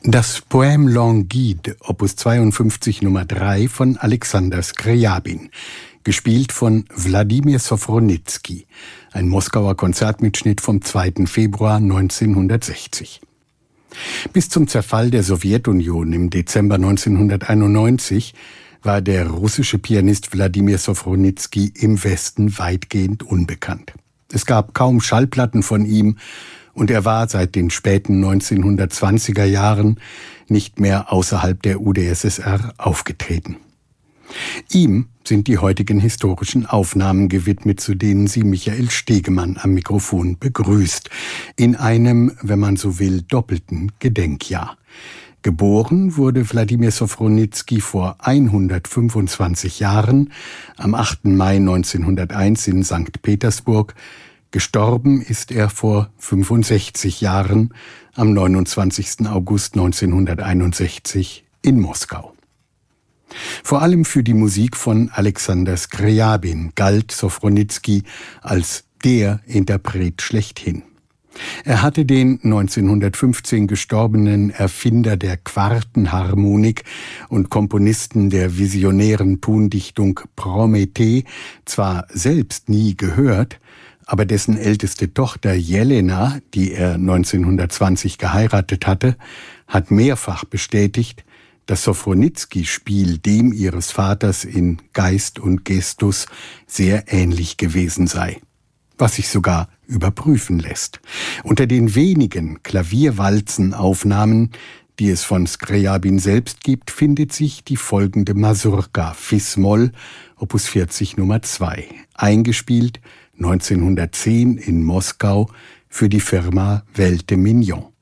Das Poème Languide, Opus 52 Nummer 3 von Alexander Skrjabin, gespielt von Wladimir Sofronitsky, ein Moskauer Konzertmitschnitt vom 2. Februar 1960. Bis zum Zerfall der Sowjetunion im Dezember 1991 war der russische Pianist Wladimir Sofronitsky im Westen weitgehend unbekannt. Es gab kaum Schallplatten von ihm und er war seit den späten 1920er Jahren nicht mehr außerhalb der UdSSR aufgetreten. Ihm sind die heutigen historischen Aufnahmen gewidmet, zu denen sie Michael Stegemann am Mikrofon begrüßt, in einem, wenn man so will, doppelten Gedenkjahr. Geboren wurde Wladimir Sofronitsky vor 125 Jahren, am 8. Mai 1901 in St. Petersburg. Gestorben ist er vor 65 Jahren, am 29. August 1961 in Moskau. Vor allem für die Musik von Alexander Skrjabin galt Sofronitsky als der Interpret schlechthin. Er hatte den 1915 gestorbenen Erfinder der Quartenharmonik und Komponisten der visionären Tondichtung Promethe zwar selbst nie gehört, aber dessen älteste Tochter Jelena, die er 1920 geheiratet hatte, hat mehrfach bestätigt, dass Sofronitsky-Spiel dem ihres Vaters in Geist und Gestus sehr ähnlich gewesen sei, was sich sogar überprüfen lässt. Unter den wenigen Klavierwalzenaufnahmen, die es von Skrjabin selbst gibt, findet sich die folgende Masurka Fis-Moll, Opus 40 Nummer 2, eingespielt 1910 in Moskau für die Firma Welte Mignon.